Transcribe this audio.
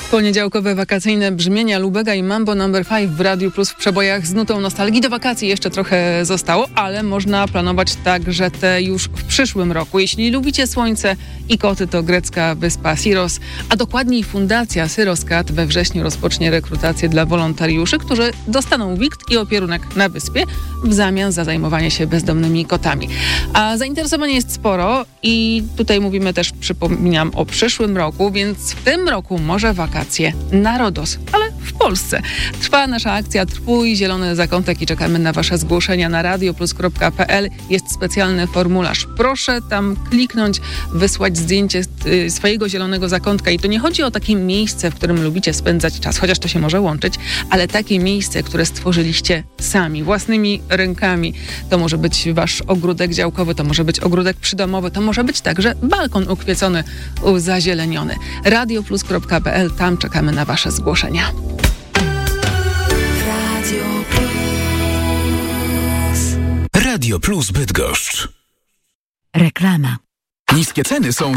Poniedziałkowe wakacyjne brzmienia Lubega i Mambo No. 5 w Radiu Plus w przebojach z nutą nostalgii. Do wakacji jeszcze trochę zostało, ale można planować także te już w przyszłym roku. Jeśli lubicie słońce i koty, to grecka wyspa Syros, a dokładniej Fundacja Syros Cat we wrześniu rozpocznie rekrutację dla wolontariuszy, którzy dostaną wikt i opierunek na wyspie w zamian za zajmowanie się bezdomnymi kotami. A zainteresowanie jest sporo i tutaj mówimy też, przypominam, o przyszłym roku, więc w tym roku może wakacje na Rodos, ale w Polsce. Trwa nasza akcja Twój Zielony Zakątek i czekamy na Wasze zgłoszenia na radioplus.pl. Jest specjalny formularz. Proszę tam kliknąć, wysłać zdjęcie swojego zielonego zakątka i to nie chodzi o takie miejsce, w którym lubicie spędzać czas, chociaż to się może łączyć, ale takie miejsce, które stworzyliście sami, własnymi rękami. To może być Wasz ogródek działkowy, to może być ogródek przydomowy, to może być także balkon ukwiecony, zazieleniony. radioplus.pl, tam czekamy na Wasze zgłoszenia. Radio Plus Bydgoszcz. Reklama. Niskie ceny są